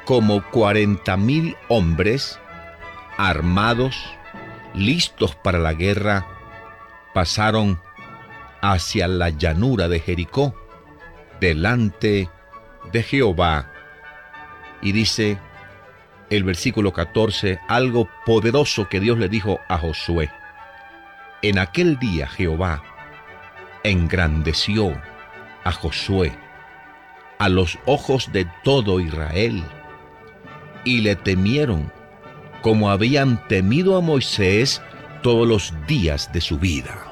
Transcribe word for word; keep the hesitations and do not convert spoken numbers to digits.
como cuarenta mil hombres armados, listos para la guerra, pasaron hacia la llanura de Jericó, delante de Jehová. Y dice el versículo catorce, algo poderoso que Dios le dijo a Josué. En aquel día Jehová engrandeció a Josué a los ojos de todo Israel, y le temieron como habían temido a Moisés todos los días de su vida.